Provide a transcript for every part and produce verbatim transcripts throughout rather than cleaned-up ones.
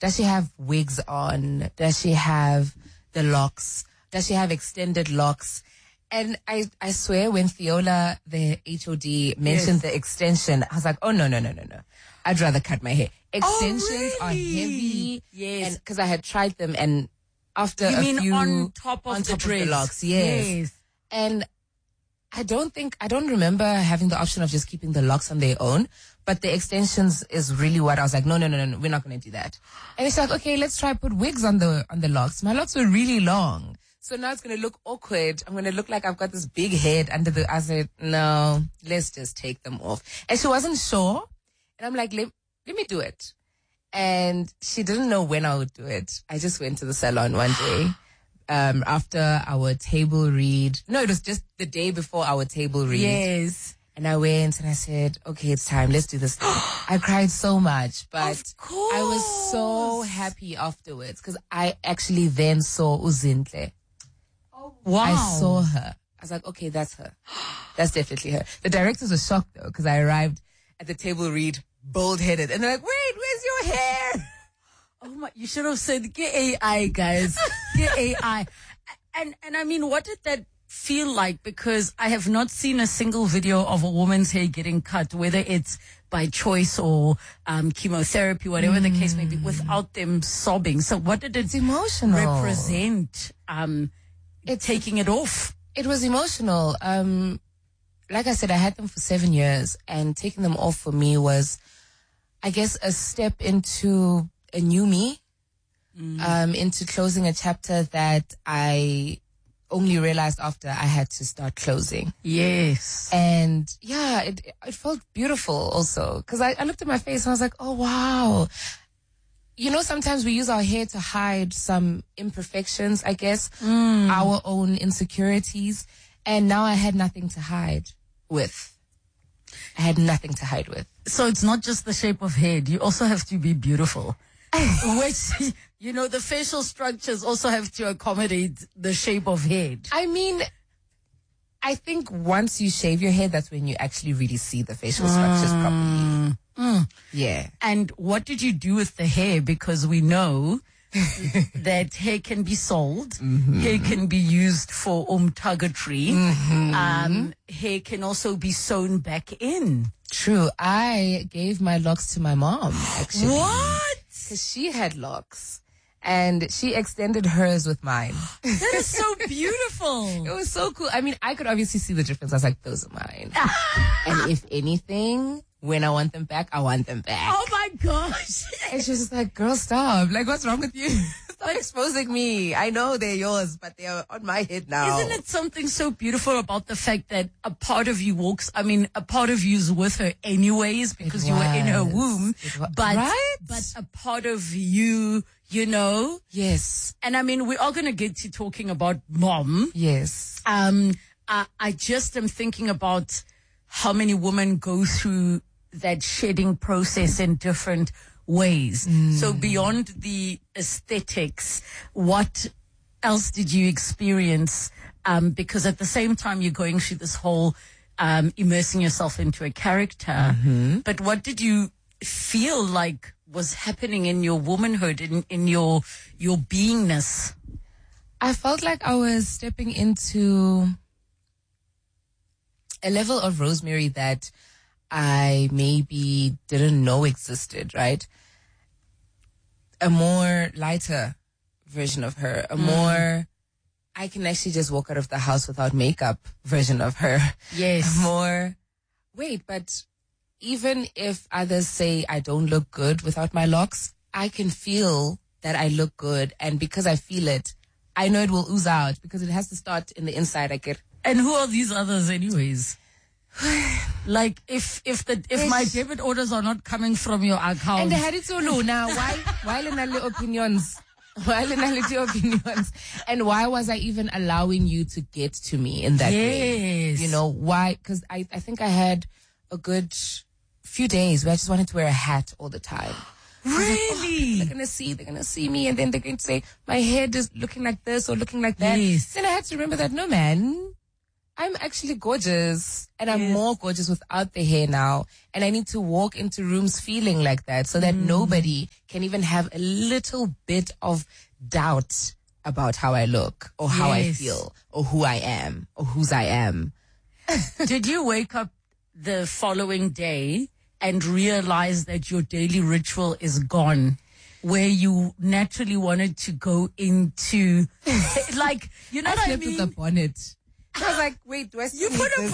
does she have wigs on? Does she have the locks? Does she have extended locks? And I, I swear when Theola, the H O D, mentioned yes. the extension, I was like, oh, no, no, no, no, no. I'd rather cut my hair. Extensions oh, really? are heavy. Yes. Because I had tried them, and after you a mean few... on top of on the top dreads? Of the locks, yes. yes. And I don't think, I don't remember having the option of just keeping the locks on their own. But the extensions is really what I was like, no, no, no, no, no, we're not going to do that. And it's like, okay, let's try put wigs on the, on the locks. My locks were really long. So now it's going to look awkward. I'm going to look like I've got this big head under the, I said, no, let's just take them off. And she wasn't sure. And I'm like, let, let me do it. And she didn't know when I would do it. I just went to the salon one day, um, after our table read. No, it was just the day before our table read. Yes. And I went and I said, okay, it's time. Let's do this. I cried so much, but I was so happy afterwards because I actually then saw Uzinhle. Oh, wow. I saw her. I was like, okay, that's her. That's definitely her. The directors were shocked though because I arrived at the table read bald-headed and they're like, wait, where's your hair? Oh my, you should have said, get A I, guys. Get A I. And, and I mean, what did that feel like? Because I have not seen a single video of a woman's hair getting cut, whether it's by choice or um, chemotherapy, whatever mm. the case may be, without them sobbing. So what did it it's emotional. represent, um, it's, taking it off? It was emotional. Um, like I said, I had them for seven years and taking them off for me was, I guess, a step into a new me, mm. um, into closing a chapter that I only realized after I had to start closing. Yes. And yeah, it it felt beautiful also because I, I looked at my face and I was like, oh, wow. You know, sometimes we use our hair to hide some imperfections, I guess, mm. our own insecurities. And now I had nothing to hide with. I had nothing to hide with. So it's not just the shape of head. You also have to be beautiful. Which, you know, the facial structures also have to accommodate the shape of head. I mean, I think once you shave your head, that's when you actually really see the facial structures mm. properly. Mm. Yeah. And what did you do with the hair? Because we know that hair can be sold. Mm-hmm. Hair can be used for umtagatry. Mm-hmm. Um, hair can also be sewn back in. True. I gave my locks to my mom, actually. What? Because she had locks. And she extended hers with mine. That is so beautiful. It was so cool. I mean, I could obviously see the difference. I was like, those are mine. And if anything, when I want them back, I want them back. Oh my gosh. And she was just like, girl, stop. Like, what's wrong with you? Stop exposing me. I know they're yours, but they're on my head now. Isn't it something so beautiful about the fact that a part of you walks, I mean, a part of you's with her anyways because you were in her womb. But, right? but a part of you, you know. Yes. And I mean, we are going to get to talking about mom. Yes. Um, I, I just am thinking about how many women go through that shedding process in different ways. Mm. So beyond the aesthetics, what else did you experience? Um, because at the same time you're going through this whole, um, immersing yourself into a character. Mm-hmm. But what did you feel like was happening in your womanhood, in, in your, your beingness? I felt like I was stepping into a level of Rosemary that I maybe didn't know existed, right? A more lighter version of her, a mm. more, I can actually just walk out of the house without makeup version of her. Yes. A more, wait, but even if others say I don't look good without my locks, I can feel that I look good. And because I feel it, I know it will ooze out because it has to start in the inside. I get. And who are these others anyways? Like if if the if my debit orders are not coming from your account. And they had it so low now. Why why Lenale opinions? Why Lenale opinions? And why was I even allowing you to get to me in that way? Yes. You know, why? Because I, I think I had a good few days where I just wanted to wear a hat all the time. Really? Like, oh, they're gonna see, they're gonna see me, and then they're going to say my head is looking like this or looking like that. Yes. Then I had to remember that no, man, I'm actually gorgeous, and I'm Yes. more gorgeous without the hair now. And I need to walk into rooms feeling like that so that nobody can even have a little bit of doubt about how I look or how I Yes. feel or who I am or whose I am. Did you wake up the following day and realize that your daily ritual is gone? Where you naturally wanted to go into, like, you know I what I slept mean? with a bonnet. I was like, wait, do I still You need put a this?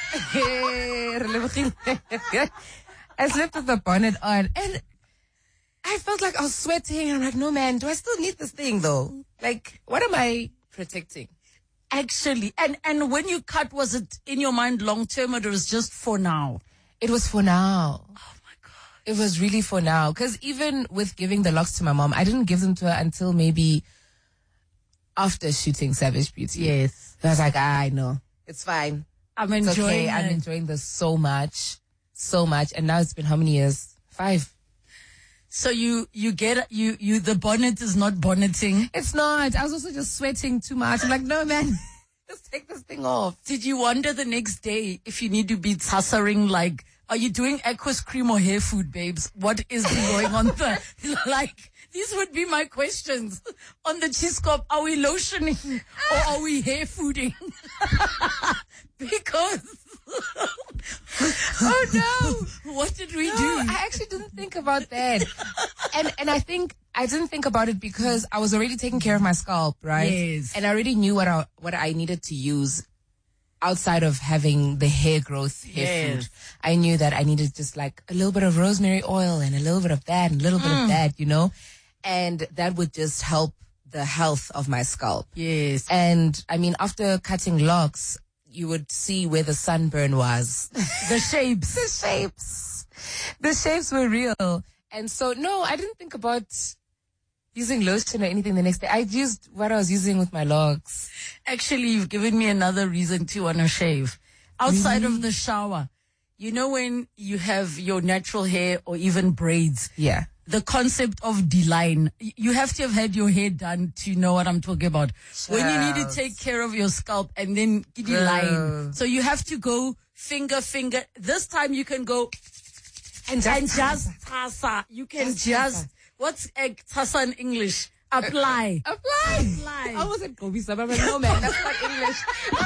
bonnet. I slept with the bonnet on, and I felt like I was sweating. I'm like, no, man, do I still need this thing though? Like, what am I protecting? Actually, and and when you cut, was it in your mind long term, or it was just for now? It was for now. Oh my God. It was really for now. Cause even with giving the locks to my mom, I didn't give them to her until maybe after shooting Savage Beauty. Yes. So I was like, ah, I know. It's fine. I'm It's enjoying okay. it. I'm enjoying this so much. So much. And now it's been how many years? Five. So you you get you you the bonnet is not bonneting. It's not. I was also just sweating too much. I'm like, no, man, just take this thing off. Did you wonder the next day if you need to be tussering? Like, are you doing Equus cream or hair food, babes? What is going on there? Like, these would be my questions on the Chiscop. Are we lotioning or are we hair fooding? Because Oh no. what did we No, do? I actually didn't think about that. And and I think I didn't think about it because I was already taking care of my scalp, right? Yes. And I already knew what I what I needed to use outside of having the hair growth, hair Yes. food. I knew that I needed just like a little bit of rosemary oil and a little bit of that and a little bit of that, you know? And that would just help the health of my scalp. Yes. And I mean, after cutting locks, you would see where the sunburn was. The shapes. The shapes. The shapes were real. And so, no, I didn't think about using lotion or anything the next day. I used what I was using with my locks. Actually, you've given me another reason to want to shave. Outside of the shower, you know when you have your natural hair or even braids, Yeah. the concept of D-line, y- you have to have had your hair done to know what I'm talking about. When you need to Child. take care of your scalp and then Girl. D-line. So you have to go finger, finger. This time you can go And and just tassa. You can Just just, tassa. what's uh, tassa in English? Apply. apply. Apply. I was at Gobi Sabah, but no, man, that's not English.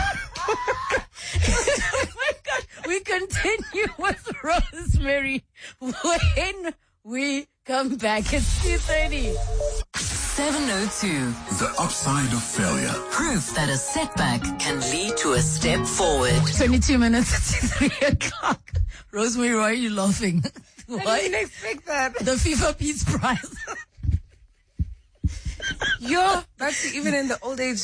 Oh my God. We continue with Rosemary when we come back. It's two thirty. seven oh two. The upside of failure. Proof that a setback can lead to a step forward. twenty-two minutes to three o'clock. Rosemary, why are you laughing? I Why? didn't expect that. The FIFA Peace Prize. Yo, that's even in the old age.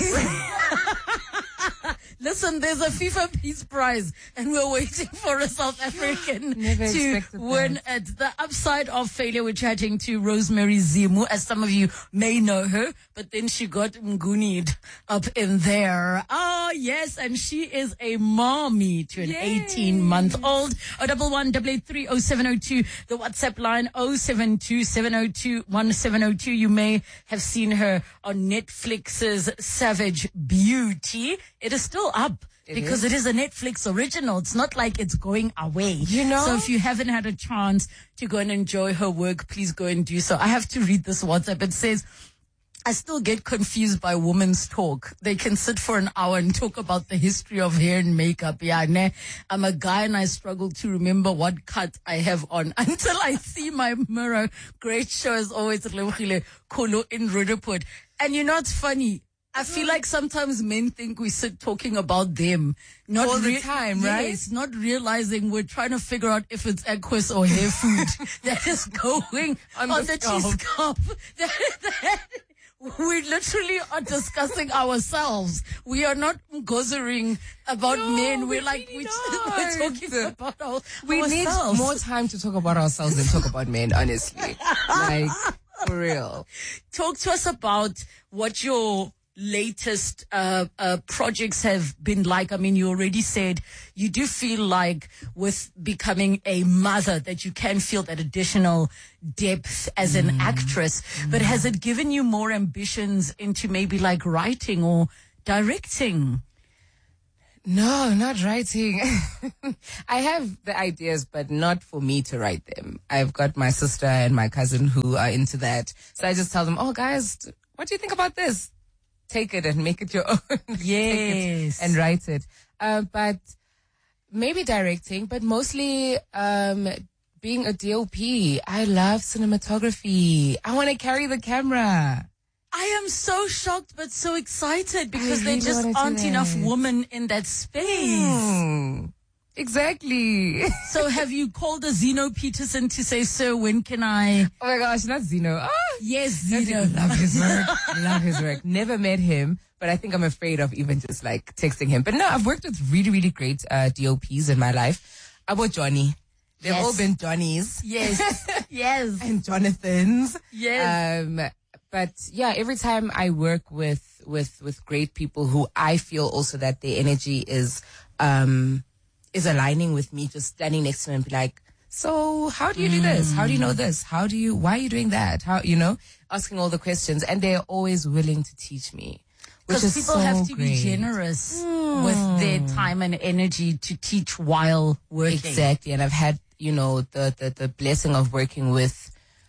Listen, there's a FIFA Peace Prize, and we're waiting for a South African Never to expected win it. The upside of failure, we're chatting to Rosemary Zimu, as some of you may know her, but then she got mgunied up in there. Oh, yes, and she is a mommy to an eighteen-month-old. Oh, double one, double eight three, oh seven oh two. The WhatsApp line, oh seven two, seven oh two, one seven oh two. You may have seen her on Netflix's Savage Beauty. It is still up because it is a Netflix original. It's not like it's going away. You know? So if you haven't had a chance to go and enjoy her work, please go and do so. I have to read this WhatsApp. It says, I still get confused by women's talk. They can sit for an hour and talk about the history of hair and makeup. Yeah, ne? I'm a guy and I struggle to remember what cut I have on until I see my mirror. Great show as always, Lebohile Kolo in Rudderport. And you know what's funny? I feel like sometimes men think we sit talking about them. Not All the time, right? Yes, not realizing we're trying to figure out if it's Equus or hair food that is going on, On the, the scalp. cheese cup. That, that, we literally are discussing ourselves. We are not gozzering about No, men. we We're like, really we're, we're not. talking about our, We ourselves. need more time to talk about ourselves than talk about men, honestly. Like, for real. Talk to us about what your latest uh, uh, projects have been like. I mean, you already said you do feel like with becoming a mother that you can feel that additional depth as an actress. But has it given you more ambitions into maybe like writing or directing? No, not writing. I have the ideas, but not for me to write them. I've got my sister and my cousin who are into that. So I just tell them, oh, guys, what do you think about this? Take it and make it your own. Yes. And write it. Uh, but maybe directing, but mostly um, being a D O P. I love cinematography. I want to carry the camera. I am so shocked but so excited because there really just wanna do aren't enough that. women in that space. Hmm. Exactly. So have you called a Zeno Peterson to say, sir, when can I? Oh my gosh, not Zeno. Ah, Yes, Zeno. Zeno. Love his work. Love his work. Never met him, but I think I'm afraid of even just like texting him. But no, I've worked with really, really great uh, D O Ps in my life. About Johnny. They've Yes. all been Johnnies. Yes. Yes. And Jonathans. Yes. Um, but yeah, every time I work with, with, with great people who I feel also that their energy is, um, is aligning with me, just standing next to them and be like, so how do you do this? How do you know this? How do you, why are you doing that? How, you know, asking all the questions, and they're always willing to teach me. Which Because is people so have to be great. generous with their time and energy to teach while working. Exactly. And I've had, you know, the, the, the blessing of working with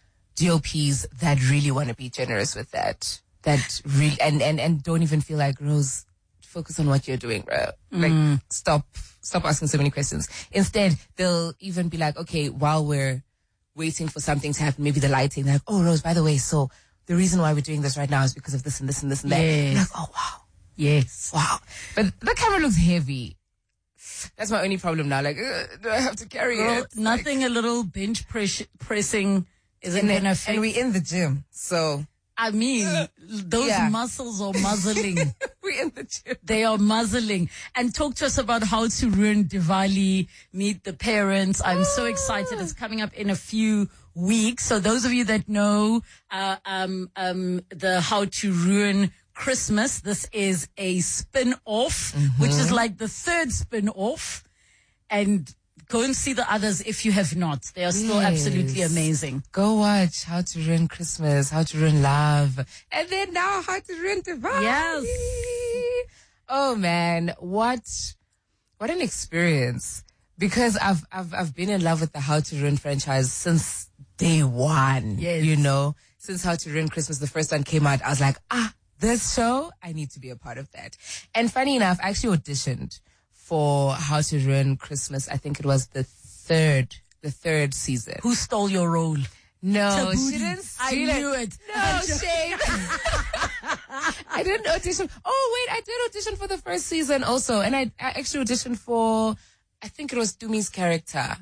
D O Ps that really want to be generous with that. That really, and, and, and don't even feel like, Rose, focus on what you're doing, bro. Like, stop, stop asking so many questions. Instead, they'll even be like, okay, while we're waiting for something to happen, maybe the lighting, they're like, oh, Rose, by the way, so the reason why we're doing this right now is because of this and this and this and that. Yes. You're like, oh, wow. Yes. Wow. But the camera looks heavy. That's my only problem now. Like, uh, do I have to carry Girl, it? nothing a little bench press- pressing isn't And, going to then, affect. and we in the gym, so I mean, those yeah. muscles are muzzling. we in the gym. They are muzzling. And talk to us about how to ruin Diwali, meet the parents. I'm so excited. It's coming up in a few weeks. So those of you that know uh, um, um, the How to Ruin Christmas, this is a spin-off, Mm-hmm. which is like the third spin-off. And go and see the others if you have not. They are still Yes. absolutely amazing. Go watch How to Ruin Christmas, How to Ruin Love, and then now How to Ruin Diwali. Yes. Oh man, what what an experience! Because I've I've I've been in love with the How to Ruin franchise since day one. Yes. You know, since How to Ruin Christmas, the first one came out, I was like, ah, this show, I need to be a part of that. And funny enough, I actually auditioned for How to Ruin Christmas. I think it was the third, the third season. Who stole your role? No, Tabuti. she didn't I steal knew it. No, shame. I didn't audition. Oh, wait, I did audition for the first season also. And I, I actually auditioned for, I think it was Dumi's character.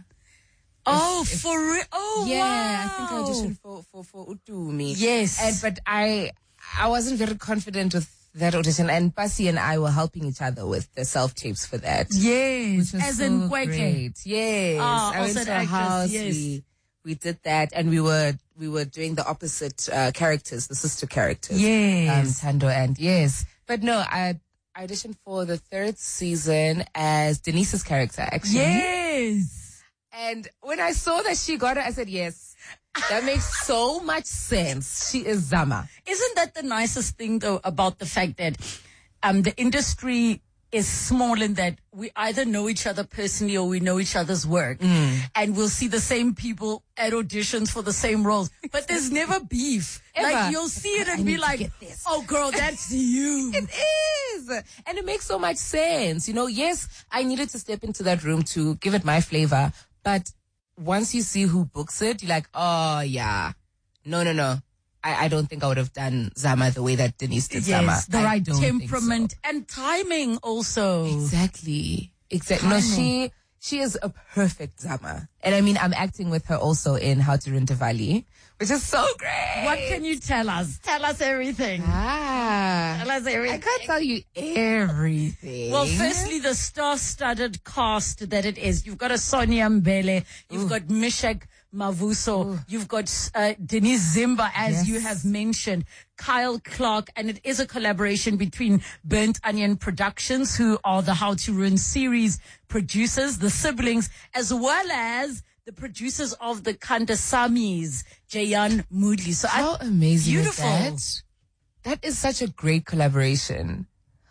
Oh, for real? Oh, Yeah, wow. I think I auditioned for, for, for Udumi. Yes. And, but I, I wasn't very confident with that audition. And Pasi and I were helping each other with the self-tapes for that. Yes, Which was as so in Kweke. great. Yes. Ah, I went also to an a actress, house. yes. We, we did that, and we were we were doing the opposite uh, characters, the sister characters. Yes. Um, Tando and yes. But no, I, I auditioned for the third season as Denise's character, actually. Yes. And when I saw that she got it, I said, yes, that makes so much sense. She is Zama. Isn't that the nicest thing, though, about the fact that um, the industry is small in that we either know each other personally or we know each other's work. And we'll see the same people at auditions for the same roles. But there's never beef. Ever. Like, you'll see it I and need be to like, get this. oh, girl, that's you. It is. And it makes so much sense. You know, yes, I needed to step into that room to give it my flavor. But once you see who books it, you're like, oh, yeah. No, no, no. I, I don't think I would have done Zama the way that Denise did Zama. Yes, the I right don't think temperament so. and timing also. Exactly. Exactly. No, Timing. she she is a perfect Zama. And I mean, I'm acting with her also in How to Ruin Diwali, which is so great. What can you tell us? Tell us everything. Ah. Tell us everything. I can't tell you everything. Well, firstly, the star-studded cast that it is. You've got a Sonia Mbele. You've got Mishak Mavuso. You've got uh, Denise Zimba, as Yes. you have mentioned. Kyle Clark. And it is a collaboration between Burnt Onion Productions, who are the How to Ruin series producers, the siblings, as well as the producers of the Kandasamis, Jayan Moodley. So How I, amazing beautiful. is that? That is such a great collaboration.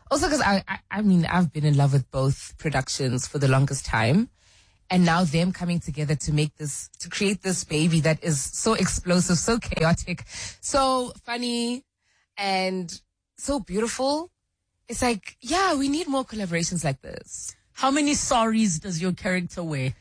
Also because I, I, I mean, I've been in love with both productions for the longest time. And now them coming together to make this, to create this baby that is so explosive, so chaotic, so funny, and so beautiful. It's like, yeah, we need more collaborations like this. How many sorries does your character wear?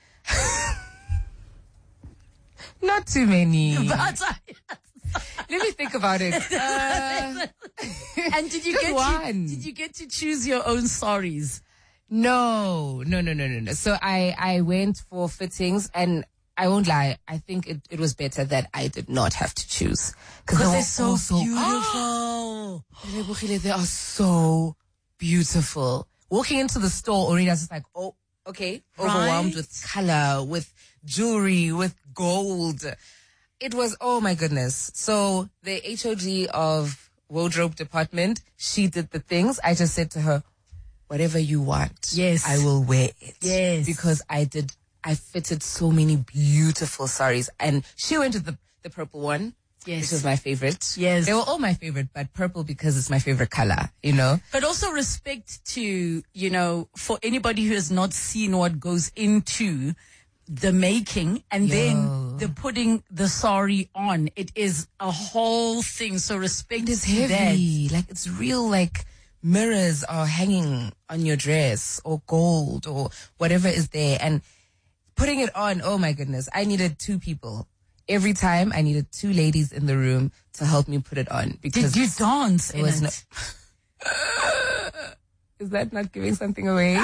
Not too many. But Let me think about it. Uh, and did you just get one. to, did you get to choose your own sorries? No, no, no, no, no, no. So I, I went for fittings, and I won't lie, I think it, it was better that I did not have to choose. Because they're so also, beautiful. They are so beautiful. Walking into the store already, I was just like, oh, okay. Overwhelmed Right? with color, with jewelry, with gold. It was, oh my goodness. So the H O D of wardrobe department, she did the things. I just said to her, whatever you want, Yes. I will wear it. Yes. Because I did, I fitted so many beautiful saris. And she went with the, the purple one. Yes. Which was my favorite. Yes. They were all my favorite, but purple because it's my favorite color, you know? But also respect to, you know, for anybody who has not seen what goes into the making and Yo. then the putting the sari on. It is a whole thing. So respect It is to that. heavy. Like, it's real, like, mirrors are hanging on your dress or gold or whatever is there. And putting it on, oh my goodness, I needed two people. Every time I needed two ladies in the room to help me put it on. Because Did you dance it in was it? no- Is that not giving something away?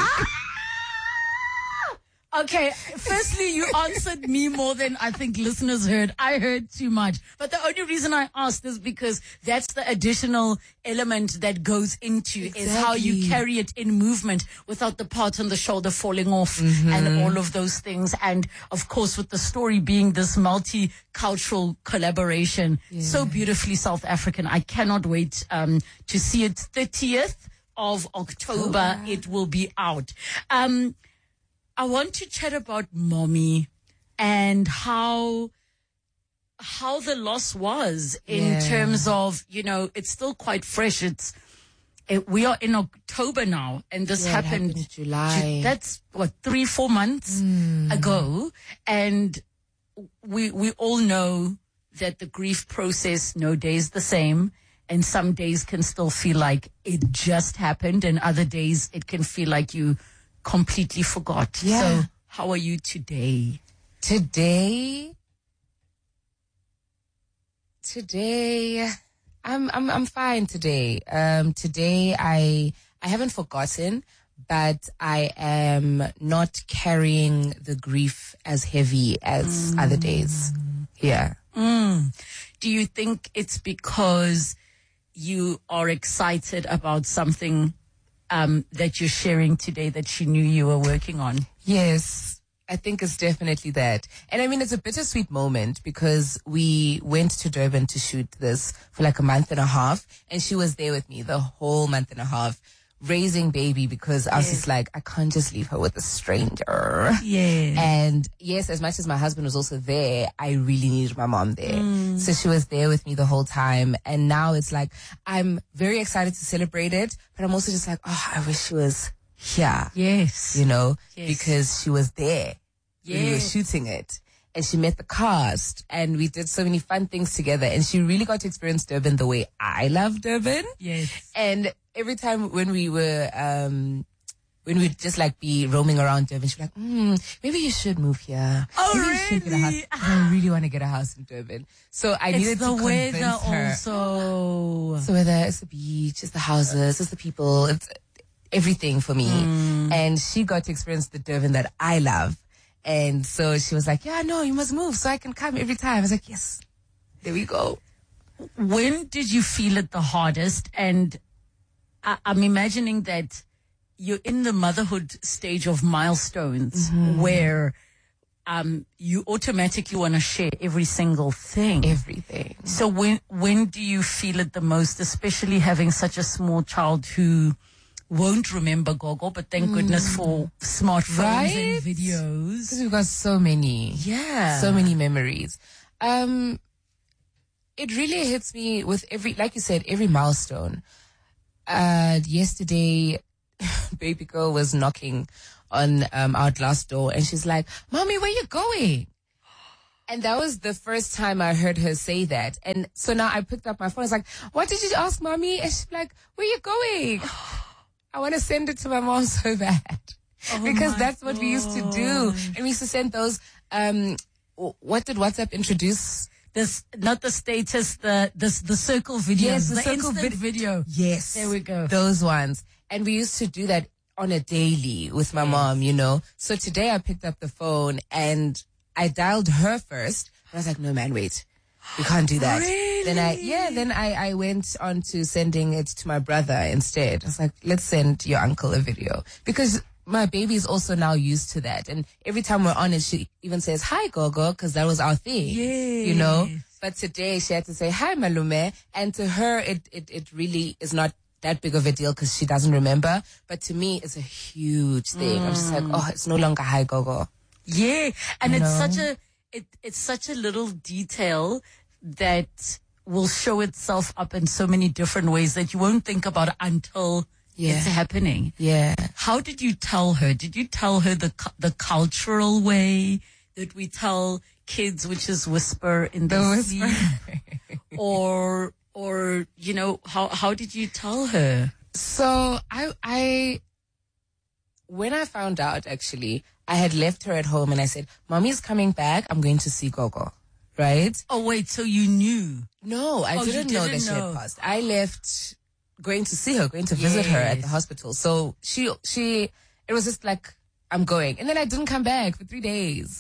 Okay, firstly, you answered me more than I think listeners heard. I heard too much. But the only reason I asked is because that's the additional element that goes into is how you Exactly. carry it in movement without the part on the shoulder falling off and all of those things. And of course, with the story being this multicultural collaboration, so beautifully South African. I cannot wait um, to see it. thirtieth of October, it will be out. Um, I want to chat about Mommy and how how the loss was in Yeah. terms of, you know, it's still quite fresh. It's it, we are in October now, and this Yeah, it happened, happened July. Ju- That's what three, four months ago, and we we all know that the grief process, no day is the same. And some days can still feel like it just happened, and other days it can feel like you completely forgot. Yeah. So how are you today? Today, today, I'm, I'm, I'm fine today. Um, today I, I haven't forgotten, but I am not carrying the grief as heavy as other days. Yeah. Do you think it's because you are excited about something um, that you're sharing today that she knew you were working on? Yes, I think it's definitely that. And I mean, it's a bittersweet moment because we went to Durban to shoot this for like a month and a half, and she was there with me the whole month and a half, raising baby, because I was just like, I can't just leave her with a stranger. Yeah. And yes, as much as my husband was also there, I really needed my mom there. So she was there with me the whole time. And now it's like, I'm very excited to celebrate it, but I'm also just like, oh, I wish she was here. Yes. You know, Yes. because she was there when we were Yes. shooting it. And she met the cast, and we did so many fun things together. And she really got to experience Durban the way I love Durban. Yes. And every time when we were, um, when we'd just like be roaming around Durban, she'd be like, hmm, maybe you should move here. Oh, Maybe you should get a house. really? I really want to get a house in Durban. So I needed It's the to weather convince her. also. So whether it's the beach, it's the houses, it's the people, it's everything for me. Hmm. And she got to experience the Durban that I love. And so she was like, yeah, no, you must move so I can come every time. I was like, yes, there we go. When did you feel it the hardest? And I, I'm imagining that you're in the motherhood stage of milestones where um, you automatically want to share every single thing. Everything. So when when do you feel it the most, especially having such a small child who won't remember Gogo, but thank goodness for smartphones Right? and videos. Because we've got so many. Yeah. So many memories. Um, it really hits me with every, like you said, every milestone. uh, yesterday, baby girl was knocking on um, our glass door, and she's like, "Mommy, where you going?" And that was the first time I heard her say that. And so now I picked up my phone. I was like, "What did you ask, Mommy?" And she's like, "Where you going?" I want to send it to my mom so bad. Oh because that's what God. we used to do. And we used to send those, um, what did WhatsApp introduce? This, not the status, the, the, the circle videos. Yes, the, the circle vid- video. Yes. There we go. Those ones. And we used to do that on a daily with my yes. mom, you know. So today I picked up the phone and I dialed her first. I was like, no man, wait. We can't do that. Really? Then I, yeah, then I, I went on to sending it to my brother instead. I was like, let's send your uncle a video. Because my baby is also now used to that. And every time we're on it, she even says, "Hi, Gogo," because that was our thing. Yes. You know? But today she had to say, "Hi, Malume." And to her, it, it, it really is not that big of a deal because she doesn't remember. But to me, it's a huge thing. Mm. I'm just like, oh, it's no longer "Hi, Gogo." Yeah. And you it's know? such a, it, it's such a little detail that will show itself up in so many different ways that you won't think about it until yeah. it's happening. Yeah. How did you tell her? Did you tell her the the cultural way that we tell kids, which is whisper in the, the whisper, or or you know how how did you tell her? So I I when I found out, actually, I had left her at home and I said, "Mommy's coming back. I'm going to see Gogo." Right? Oh wait, so you knew? No, I oh, didn't, didn't know that know. she had passed. I left going to see her, going to visit yes. her at the hospital. So she, she, it was just like, I'm going. And then I didn't come back for three days.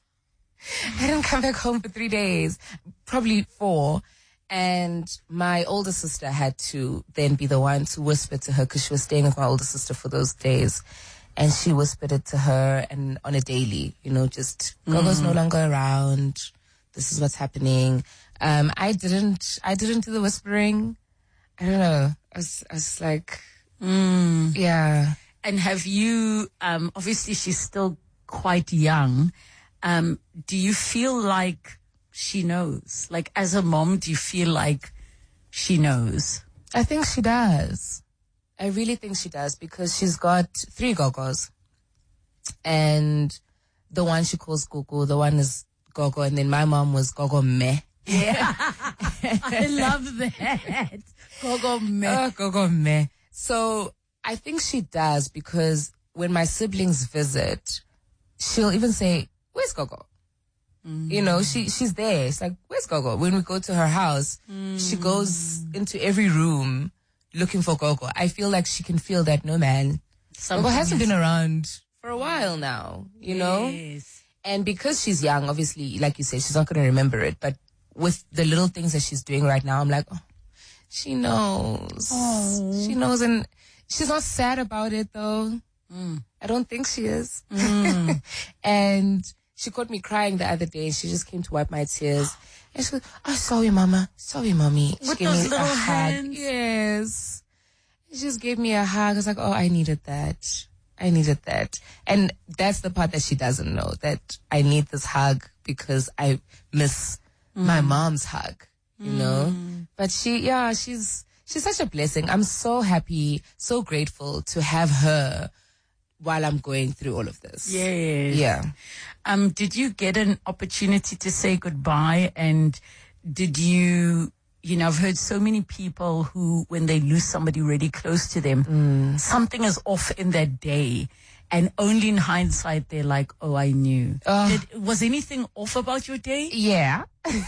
I didn't come back home for three days, probably four. And my older sister had to then be the one to whisper to her because she was staying with my older sister for those days. And she whispered it to her and on a daily, you know, just Gogo's mm. no longer around. This is what's happening. Um, I didn't, I didn't do the whispering. I don't know. I was, I was like, mm. yeah. And have you, um, obviously she's still quite young. Um, do you feel like she knows? Like as a mom, do you feel like she knows? I think she does. I really think she does because she's got three Gogos. And the one she calls Gogo, the one is Gogo, and then my mom was Gogo Me. Yeah. I love that. Gogo Me. Oh, Gogo Me. So I think she does because when my siblings visit, she'll even say, "Where's Gogo?" Mm. You know, she she's there. It's like, "Where's Gogo?" When we go to her house, mm. she goes into every room looking for Gogo. I feel like she can feel that, no man, Gogo hasn't been around for a while now, you know? Yes. And because she's young, obviously, like you said, she's not going to remember it. But with the little things that she's doing right now, I'm like, oh, she knows. Oh. She knows. And she's not sad about it, though. Mm. I don't think she is. Mm. And she caught me crying the other day. She just came to wipe my tears. And she goes, "Oh, sorry, Mama. Sorry, Mommy." She with gave those me little a hands. hug. Yes. She just gave me a hug. I was like, oh, I needed that. I needed that. And that's the part that she doesn't know, that I need this hug because I miss mm. my mom's hug, you mm. know? But she, yeah, she's, she's such a blessing. I'm so happy, so grateful to have her while I'm going through all of this. Yes. Yeah. Um, did you get an opportunity to say goodbye? And did you, you know, I've heard so many people who, when they lose somebody really close to them, mm. something is off in that day. And only in hindsight, they're like, oh, I knew. Uh, Did, was anything off about your day? Yeah.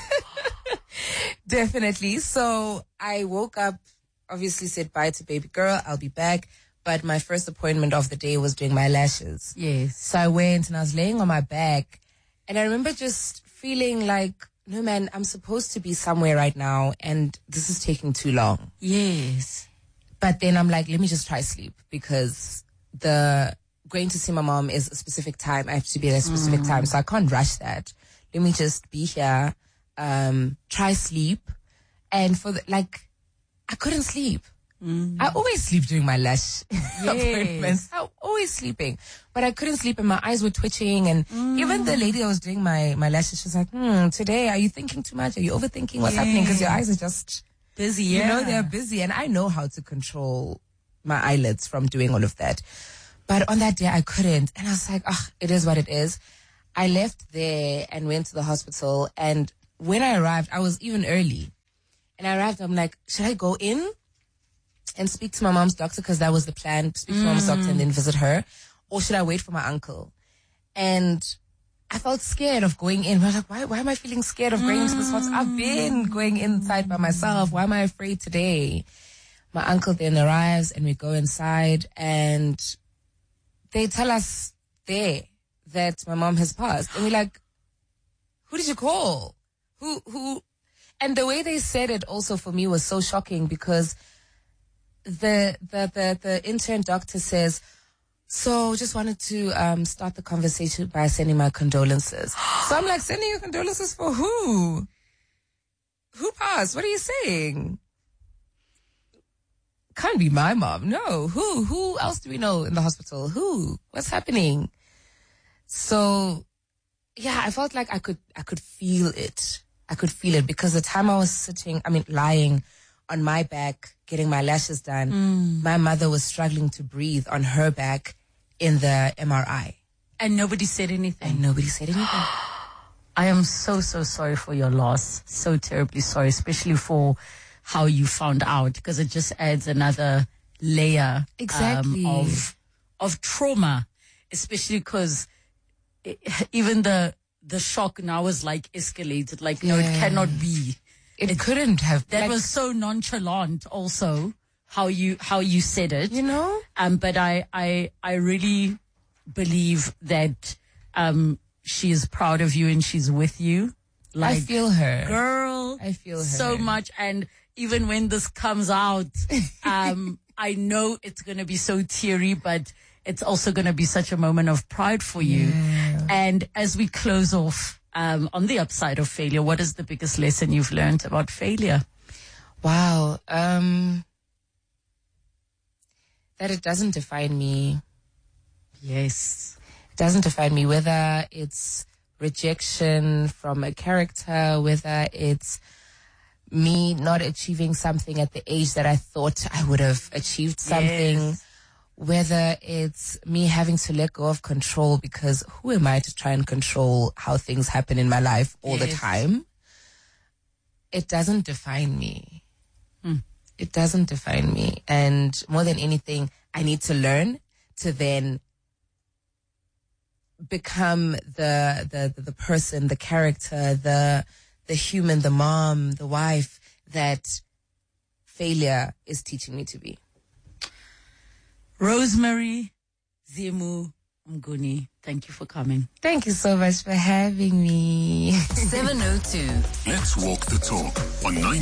Definitely. So I woke up, obviously said bye to baby girl. I'll be back. But my first appointment of the day was doing my lashes. Yes. So I went and I was laying on my back. And I remember just feeling like, no, man, I'm supposed to be somewhere right now, and this is taking too long. Yes. But then I'm like, let me just try sleep, because the going to see my mom is a specific time. I have to be at a specific mm. time, so I can't rush that. Let me just be here, um, try sleep. And for the, like, I couldn't sleep. Mm. I always sleep during my lash yes. appointments. I'm always sleeping. But I couldn't sleep and my eyes were twitching. And mm. even the lady that was doing my, my lashes, she was like, hmm, today, are you thinking too much? Are you overthinking what's yes. happening? Because your eyes are just busy, yeah. You know, they're busy, and I know how to control my eyelids from doing all of that. But on that day, I couldn't. And I was like, oh, it is what it is. I left there and went to the hospital. And when I arrived, I was even early. And I arrived, I'm like, should I go in and speak to my mom's doctor? Because that was the plan, speak to my mom's doctor and then visit her. Or should I wait for my uncle? And I felt scared of going in. I was like, why, why am I feeling scared of going into this hospital? I've been going inside by myself. Why am I afraid today? My uncle then arrives and we go inside and they tell us there that my mom has passed. And we're like, who did you call? Who, who? And the way they said it also for me was so shocking because the, the, the, the intern doctor says, so just wanted to um, start the conversation by sending my condolences. So I'm like, sending your condolences for who? Who passed? What are you saying? Can't be my mom. No. Who? Who else do we know in the hospital? Who? What's happening? So, yeah, I felt like I could, I could feel it. I could feel it because the time I was sitting, I mean, lying on my back, getting my lashes done, mm. my mother was struggling to breathe on her back in the M R I. And nobody said anything. And nobody said anything. I am so, so sorry for your loss. So terribly sorry, especially for how you found out, because it just adds another layer exactly. um, of of trauma, especially because even the the shock now is like escalated. Like, no, yeah. it cannot be. It, it couldn't have. That like, was so nonchalant also, how you how you said it. You know? Um, but I, I, I really believe that um, she is proud of you and she's with you. Like, I feel her. Girl. I feel her. So much. And even when this comes out, um, I know it's going to be so teary, but it's also going to be such a moment of pride for you. Yeah. And as we close off, um, on the upside of failure, what is the biggest lesson you've learned about failure? Wow. Um, that it doesn't define me. Yes. It doesn't define me, whether it's rejection from a character, whether it's me not achieving something at the age that I thought I would have achieved something, yes. whether it's me having to let go of control, because who am I to try and control how things happen in my life all yes. the time? It doesn't define me. Hmm. It doesn't define me. And more than anything, I need to learn to then become the, the, the person, the character, the, the human, the mom, the wife that failure is teaching me to be. Rosemary Zimu Mnguni, thank you for coming. Thank you so much for having me. seven oh two. Let's walk the talk on nine.